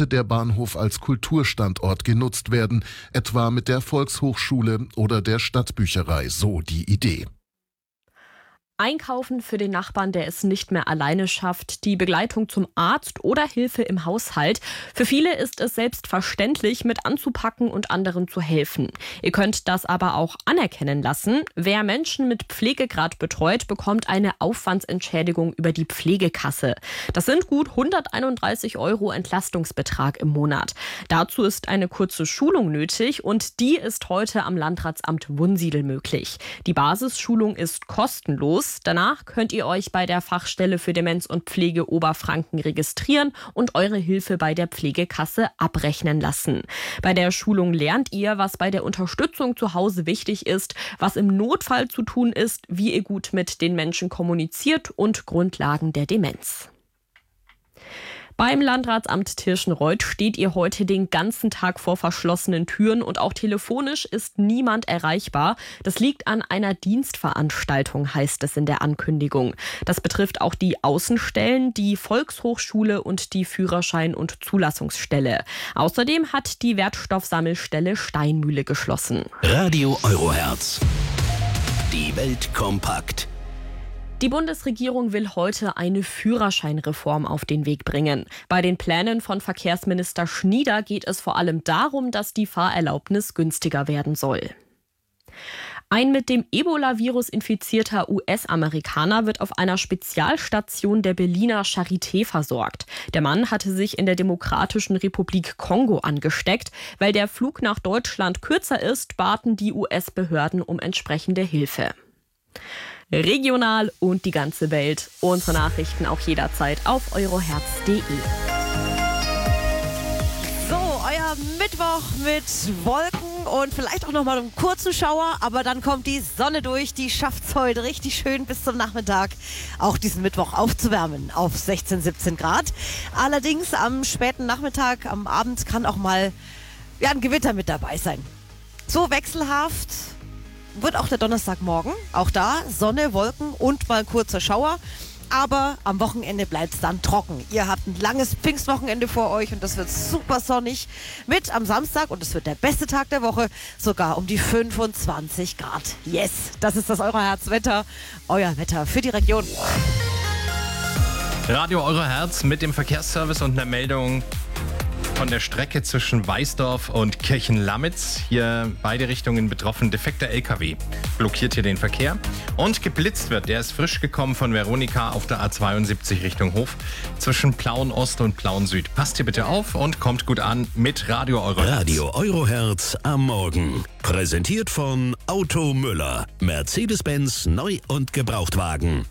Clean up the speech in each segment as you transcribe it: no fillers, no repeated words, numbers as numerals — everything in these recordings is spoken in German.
dürfte der Bahnhof als Kulturstandort genutzt werden, etwa mit der Volkshochschule oder der Stadtbücherei, so die Idee. Einkaufen für den Nachbarn, der es nicht mehr alleine schafft, die Begleitung zum Arzt oder Hilfe im Haushalt. Für viele ist es selbstverständlich, mit anzupacken und anderen zu helfen. Ihr könnt das aber auch anerkennen lassen. Wer Menschen mit Pflegegrad betreut, bekommt eine Aufwandsentschädigung über die Pflegekasse. Das sind gut 131 € Entlastungsbetrag im Monat. Dazu ist eine kurze Schulung nötig und die ist heute am Landratsamt Wunsiedel möglich. Die Basisschulung ist kostenlos. Danach könnt ihr euch bei der Fachstelle für Demenz und Pflege Oberfranken registrieren und eure Hilfe bei der Pflegekasse abrechnen lassen. Bei der Schulung lernt ihr, was bei der Unterstützung zu Hause wichtig ist, was im Notfall zu tun ist, wie ihr gut mit den Menschen kommuniziert und Grundlagen der Demenz. Beim Landratsamt Tirschenreuth steht ihr heute den ganzen Tag vor verschlossenen Türen und auch telefonisch ist niemand erreichbar. Das liegt an einer Dienstveranstaltung, heißt es in der Ankündigung. Das betrifft auch die Außenstellen, die Volkshochschule und die Führerschein- und Zulassungsstelle. Außerdem hat die Wertstoffsammelstelle Steinmühle geschlossen. Radio Eurohertz. Die Welt kompakt. Die Bundesregierung will heute eine Führerscheinreform auf den Weg bringen. Bei den Plänen von Verkehrsminister Schnieder geht es vor allem darum, dass die Fahrerlaubnis günstiger werden soll. Ein mit dem Ebola-Virus infizierter US-Amerikaner wird auf einer Spezialstation der Berliner Charité versorgt. Der Mann hatte sich in der Demokratischen Republik Kongo angesteckt. Weil der Flug nach Deutschland kürzer ist, baten die US-Behörden um entsprechende Hilfe. Regional und die ganze Welt. Unsere Nachrichten auch jederzeit auf eurohertz.de. So, euer Mittwoch mit Wolken und vielleicht auch nochmal einen kurzen Schauer, aber dann kommt die Sonne durch. Die schafft es heute richtig schön bis zum Nachmittag auch diesen Mittwoch aufzuwärmen auf 16, 17 Grad. Allerdings am späten Nachmittag, am Abend kann auch mal ein Gewitter mit dabei sein. So wechselhaft wird auch der Donnerstagmorgen. Auch da Sonne, Wolken und mal ein kurzer Schauer. Aber am Wochenende bleibt es dann trocken. Ihr habt ein langes Pfingstwochenende vor euch und das wird super sonnig. Mit am Samstag, und es wird der beste Tag der Woche, sogar um die 25 Grad. Yes, das ist das Eurohertz-Wetter. Euer Wetter für die Region. Radio Eurohertz mit dem Verkehrsservice und einer Meldung von der Strecke zwischen Weißdorf und Kirchenlamitz. Hier beide Richtungen betroffen. Defekter LKW blockiert hier den Verkehr. Und geblitzt wird, der ist frisch gekommen von Veronika auf der A72 Richtung Hof zwischen Plauen Ost und Plauen Süd. Passt hier bitte auf und kommt gut an mit Radio Eurohertz. Radio Eurohertz am Morgen. Präsentiert von Auto Müller. Mercedes-Benz Neu- und Gebrauchtwagen.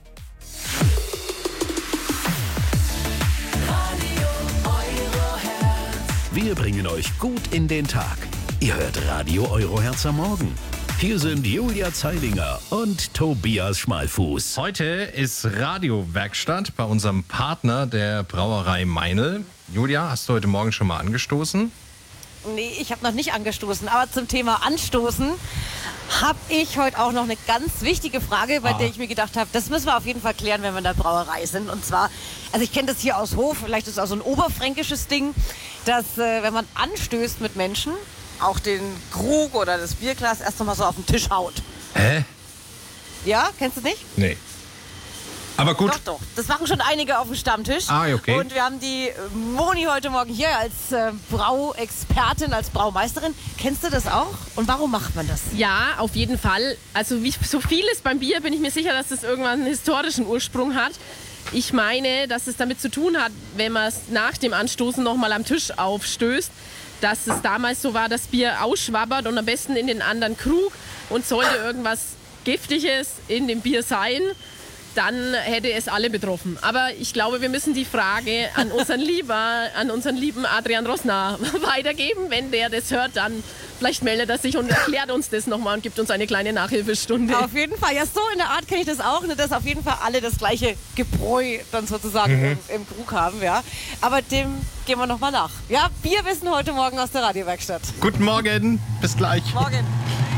Wir bringen euch gut in den Tag. Ihr hört Radio Eurohertz am Morgen. Hier sind Julia Zeilinger und Tobias Schmalfuß. Heute ist Radiowerkstatt bei unserem Partner der Brauerei Meinl. Julia, hast du heute Morgen schon mal angestoßen? Nee, ich habe noch nicht angestoßen. Aber zum Thema Anstoßen habe ich heute auch noch eine ganz wichtige Frage, bei der ich mir gedacht habe, das müssen wir auf jeden Fall klären, wenn wir in der Brauerei sind. Und zwar, also ich kenne das hier aus Hof, vielleicht ist es auch so ein oberfränkisches Ding, dass wenn man anstößt mit Menschen, auch den Krug oder das Bierglas erst nochmal so auf den Tisch haut. Hä? Ja, kennst du nicht? Nee. Aber gut. Doch. Das machen schon einige auf dem Stammtisch. Okay. Und wir haben die Moni heute Morgen hier als Brauexpertin, als Braumeisterin. Kennst du das auch? Und warum macht man das? Ja, auf jeden Fall. Also wie so vieles beim Bier bin ich mir sicher, dass das irgendwann einen historischen Ursprung hat. Ich meine, dass es damit zu tun hat, wenn man es nach dem Anstoßen nochmal am Tisch aufstößt, dass es damals so war, dass Bier ausschwabbert und am besten in den anderen Krug und sollte irgendwas Giftiges in dem Bier sein, dann hätte es alle betroffen. Aber ich glaube, wir müssen die Frage an unseren lieben Adrian Rosner weitergeben. Wenn der das hört, dann vielleicht meldet er sich und erklärt uns das nochmal und gibt uns eine kleine Nachhilfestunde. Auf jeden Fall. Ja, so in der Art kenne ich das auch. Ne, dass auf jeden Fall alle das gleiche Gebräu dann sozusagen im Krug haben. Ja. Aber dem gehen wir nochmal nach. Ja, Bierwissen heute Morgen aus der Radiowerkstatt. Guten Morgen. Bis gleich. Morgen.